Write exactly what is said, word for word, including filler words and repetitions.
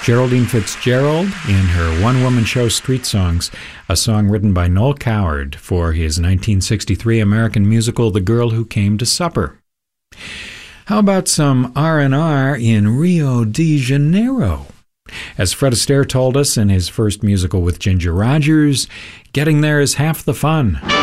Geraldine Fitzgerald in her one-woman show Street Songs, a song written by Noel Coward for his nineteen sixty-three American musical The Girl Who Came to Supper. How about some R and R in Rio de Janeiro? As Fred Astaire told us in his first musical with Ginger Rogers, getting there is half the fun.